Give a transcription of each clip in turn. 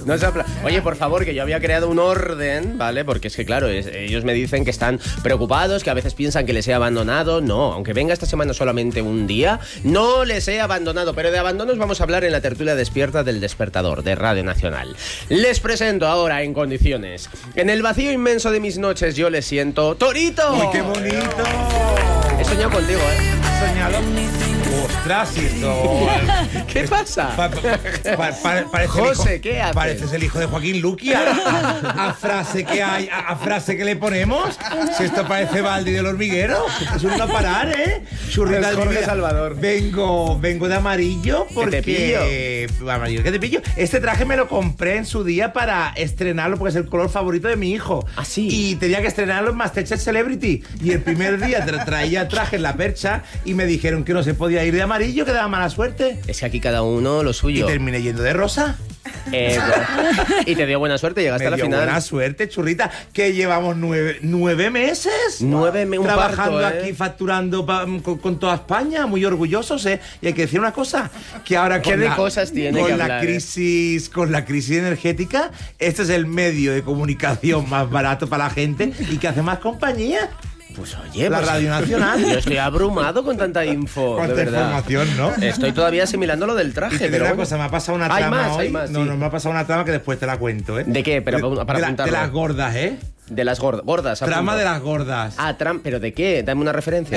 No se Oye, por favor, que yo había creado un orden, ¿vale? Porque es que, claro, ellos me dicen que están preocupados, que a veces piensan que les he abandonado. No, aunque venga esta semana solamente un día, no les he abandonado. Pero de abandonos vamos a hablar en la tertulia despierta del Despertador de Radio Nacional. Les presento ahora en condiciones. En el vacío inmenso de mis noches yo les siento... ¡Torito! ¡Uy, qué bonito! He soñado contigo, ¿eh? Soñado. ¡Ostras, y esto! ¿Qué pasa? Parece José, ¿qué haces? Pareces el hijo de Joaquín Luqui. A frase que hay, a frase que le ponemos. Si esto parece Baldi del hormiguero. Es un no parar, ¿eh? Churrita Es Jorge Salvador. Vengo de amarillo porque... ¿Qué te pillo? Amarillo, ¿qué te pillo? Este traje me lo compré en su día para estrenarlo porque es el color favorito de mi hijo. ¿Ah, sí? Y tenía que estrenarlo en Masterchef Celebrity. Y el primer día traía traje en la percha y me dijeron que no se podía ir de amarillo, que daba mala suerte. Es que aquí cada uno lo suyo. Y terminé yendo de rosa. Y te dio buena suerte, llegaste a la final. Buena suerte, churrita, que llevamos 9 meses. Un trabajando parto, aquí, facturando con toda España, muy orgullosos, ¿eh? Y hay que decir una cosa, que ahora ¿Qué de cosas tiene con que la hablar, crisis, con la crisis energética, este es el medio de comunicación más barato para la gente y que hace más compañía. Pues oye, La pues, Radio Nacional. Yo estoy abrumado con tanta info, Cuánta de verdad. información, ¿no? Estoy todavía asimilando lo del Y traje, te digo pero una bueno. cosa, me ha pasado una Hay trama más, hoy. hay más, No, sí. me ha pasado una trama que después te la cuento, ¿eh? ¿De qué? Pero para apuntarlo. de las gordas, ¿eh? De las gordas. Trama apunto. de las gordas. Ah, ¿pero de qué? Dame una referencia.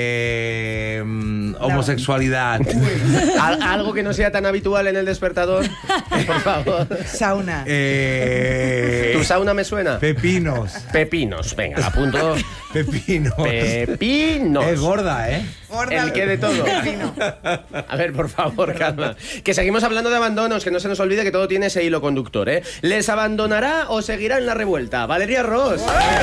Homosexualidad. Algo que no sea tan habitual en el Despertador, por favor. Sauna. ¿Tu sauna me suena? Pepinos. Pepinos, venga, la apunto. Pepinos. Pepinos. Es gorda, ¿eh? Gorda. El que de todo. Pepino. A ver, por favor, calma. Que seguimos hablando de abandonos, que no se nos olvide que todo tiene ese hilo conductor, ¿eh? ¿Les abandonará o seguirá en la revuelta? Valeria Ross.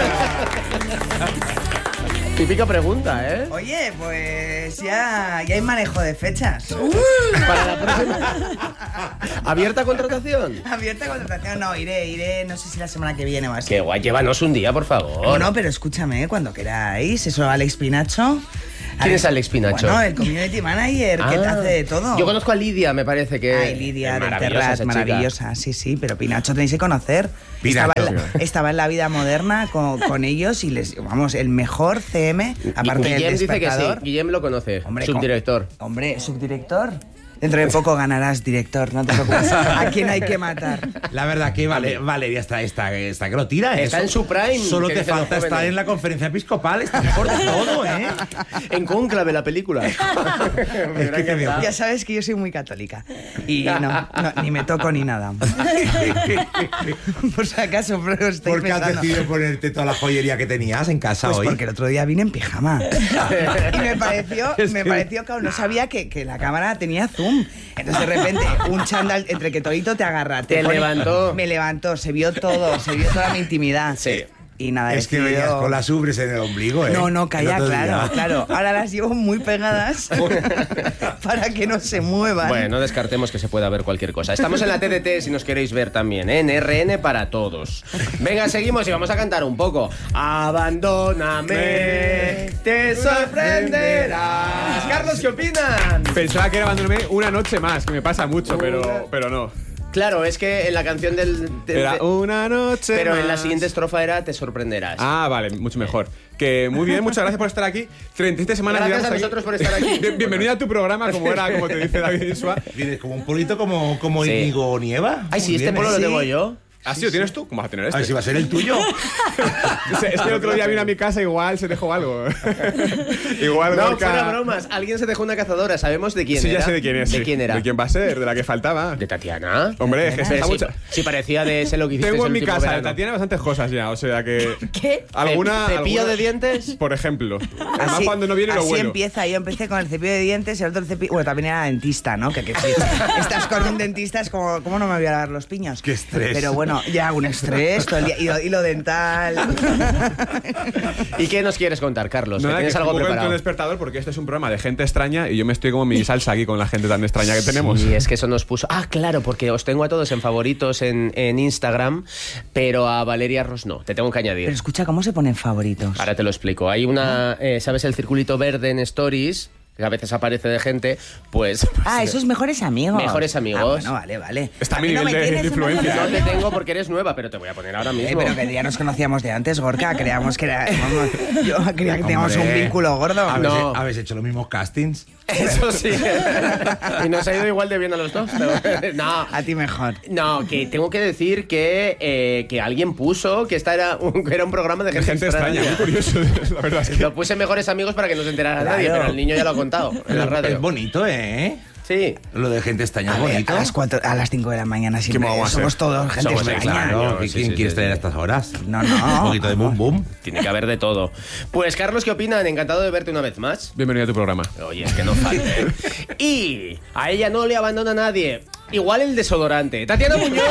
Típica pregunta, ¿eh? Oye, pues ya hay manejo de fechas. Para la próxima. ¿Abierta contratación? Abierta contratación, no, iré, no sé si la semana que viene o así. Qué guay, llévanos un día, por favor. Bueno, pero escúchame, cuando queráis, eso, Alex Pinacho. ¿Quién es Alex Pinacho? Bueno, el community manager, que te hace de todo. Yo conozco a Lidia, me parece que... Ay, Lidia del maravillosa Terrat, esa chica. maravillosa, sí, pero Pinacho tenéis que conocer. Pinacho. Estaba en la vida moderna con ellos y vamos, el mejor CM, aparte del Guillem dice que sí, Despertador. Guillem lo conoce, Hombre, subdirector. Subdirector. Dentro de poco ganarás director, no te preocupes. ¿A quién hay que matar? La verdad que Valeria está que lo tira, ¿eh? Está en su prime, Solo que te dicen los falta estar jóvenes. en la conferencia episcopal. Está mejor de todo, ¿eh? En Cónclave, la película. Es que te veo. Ya sabes que yo soy muy católica. Y no, ni me toco ni nada. Por si acaso, pero estoy ¿Por qué has pensando. decidido ponerte toda la joyería que tenías en casa Pues hoy? porque el otro día vine en pijama. Y me pareció que no sabía que la cámara tenía zoom. Entonces de repente un chándal entre que Torito te agarra, Te levantó. me levantó, se vio toda mi intimidad. Sí. Y nada, Es que decidió- venías con las ubres en el ombligo, ¿eh? No, calla, El otro día. claro. Ahora las llevo muy pegadas para que no se muevan. Bueno, no descartemos que se pueda ver cualquier cosa. Estamos en la TDT si nos queréis ver también, ¿eh? En RN para todos. Venga, seguimos y vamos a cantar un poco. Abandóname, te sorprenderás. Carlos, ¿qué opinan? Pensaba que era abandonarme una noche más, que me pasa mucho, pero no. Claro, es que en la canción Era una noche pero en la más. siguiente estrofa era te sorprenderás. Ah, vale, mucho mejor. Que muy bien, muchas gracias por estar aquí. 37 semanas Gracias llevamos a nosotros por estar aquí. Bienvenida a tu programa, como te dice David Insua. Vienes como un polito como Sí. Íñigo Nieva. Ay, sí, Muy este bien, polo ¿eh? lo Sí. tengo yo. ¿Ah, sí, lo tienes tú? ¿Cómo vas a tener A ver si este? va a ser el tuyo. Es que el otro día vino a mi casa, igual se dejó algo. Igual No, Gorka- fuera bromas. Alguien se dejó una cazadora. ¿Sabemos de quién Sí, era? ya sé de quién es. ¿De sí. quién era? ¿De quién va a ser? ¿De la que faltaba? ¿De Tatiana? Hombre, es que se Pero está sí, mucha... sí parecía de ese lo que hiciste Tengo en el mi último casa de verano. Tatiana bastantes cosas ya, o sea que... ¿Qué? ¿Cepillo alguna- de dientes? Por ejemplo. Además cuando no viene lo así vuelo. empieza. Yo empecé con el cepillo de dientes, el otro cepillo... Bueno, también era dentista, ¿no? Que si estás con un dentista es como... ¿Cómo no me voy a lavar los piños? Qué estrés. Pero bueno, ya un estrés todo el día. Y lo dental. ¿Y qué nos quieres contar, Carlos? Nada, ¿Que tienes que algo estoy un poco en preparado? tu despertador porque este es un programa de gente extraña y yo me estoy como mi salsa aquí con la gente tan extraña que tenemos. Y es que eso nos puso... Ah, claro, porque os tengo a todos en favoritos en Instagram, pero a Valeria Ross no. Te tengo que añadir. Pero escucha, ¿cómo se ponen favoritos? Ahora te lo explico. Hay una... ¿sabes el circulito verde en Stories? que a veces aparece de gente, pues... Esos mejores amigos. Mejores amigos. Bueno, vale. Está a mi no nivel me de tienes influencia. No te tengo porque eres nueva, pero te voy a poner ahora mismo. Pero que ya nos conocíamos de antes, Gorka. Creíamos que era... yo creía que teníamos un vínculo gordo. No. ¿Habéis hecho los mismos castings? Eso sí. Y nos ha ido igual de bien a los dos. No. A ti mejor. No, que tengo que decir que alguien puso que esta era un programa de gente extraña, muy curioso, la verdad es que... Lo puse mejores amigos para que no se enterara nadie, pero el niño ya lo ha contado en la radio. Es bonito, ¿eh? Sí. Lo de gente extraña es bonito. A las 5 de la mañana siempre vamos a hacer? somos todos gente Somos extraña. Claro, Sí, ¿quién sí, quieres sí, traer sí. a estas horas? No. Un poquito de boom boom. Tiene que haber de todo. Pues, Carlos, ¿qué opinan? Encantado de verte una vez más. Bienvenido a tu programa. Oye, es que no falte. Y a ella no le abandona nadie. Igual el desodorante. ¡Tatiana Muñoz!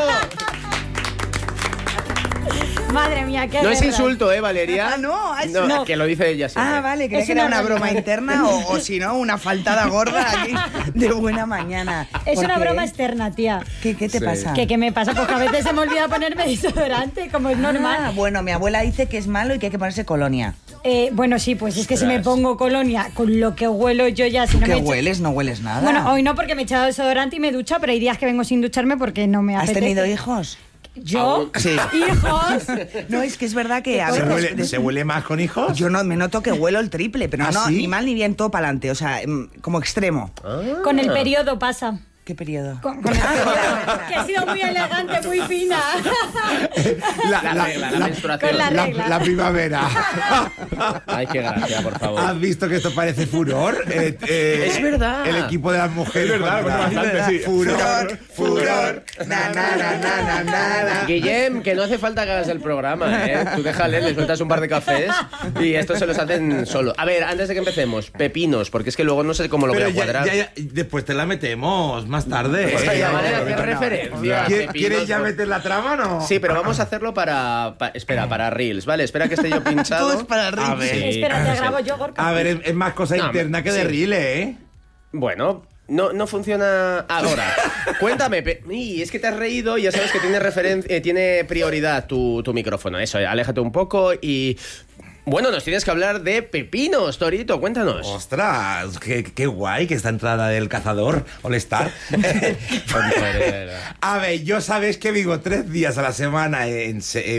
Madre mía, qué No es guerra. insulto, Valeria? No. Que lo dice ella siempre. Vale, creía Es que era una una broma realidad. interna o si no, una faltada gorda aquí de buena mañana. Es ¿Por una qué? broma externa, tía. ¿Qué te pasa? ¿Qué me pasa? Porque a veces se me olvida ponerme desodorante, como es normal. Bueno, mi abuela dice que es malo y que hay que ponerse colonia. Bueno, sí, pues es que si me pongo colonia con lo que huelo yo ya... Si no ¿Qué me echo- hueles? No hueles nada. Bueno, hoy no porque me he echado desodorante y me ducha, pero hay días que vengo sin ducharme porque no me ¿Has apetece. tenido hijos? ¿Yo? Sí. ¿Hijos? No, es que es verdad que a ¿Se veces... huele más con hijos? Yo no me noto que huelo el triple, pero ¿Ah, no, sí? ni mal ni bien, todo para adelante, o sea, como extremo. Con el periodo pasa. ¿Qué periodo? Con el que ha sido muy elegante, muy fina. La regla, la menstruación. Con la regla. La primavera. Ay, qué gracia, por favor. ¿Has visto que esto parece furor? Es verdad. El equipo de las mujeres. Es verdad, contra- porque bastante, sí. Furor. Na. Guillem, que no hace falta que hagas el programa, ¿eh? Tú déjale, le sueltas un par de cafés y estos se los hacen solo. A ver, antes de que empecemos, pepinos, porque es que luego no sé cómo lo voy Pero a cuadrar. ya, después te la metemos más tarde. O sea, ya van a hacer bueno, referencia. ¿Quieres ya meter la trama o no? Sí, pero vamos a hacerlo para Reels, ¿vale? Espera que esté yo pinchado. Todo es para Reels. A ver. Sí. Espera, te grabo yo, Gorka. A ver, es más cosa No, interna que de sí. rile, ¿eh? Bueno, no funciona ahora. Cuéntame, es que te has reído y ya sabes que tiene prioridad tu micrófono. Eso, aléjate un poco y... Bueno, nos tienes que hablar de pepinos, Torito, cuéntanos. ¡Ostras! Qué guay que esta entrada del cazador, All Star. A ver, yo sabéis que vivo 3 días a la semana en